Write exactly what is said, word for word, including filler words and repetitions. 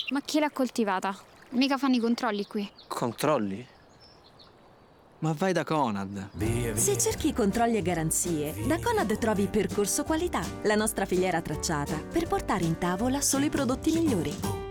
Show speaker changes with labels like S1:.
S1: Ma chi l'ha coltivata? Mica fanno i controlli qui.
S2: Controlli? Ma vai da Conad.
S3: Se cerchi controlli e garanzie, da Conad trovi Percorso Qualità, la nostra filiera tracciata per portare in tavola solo i prodotti migliori.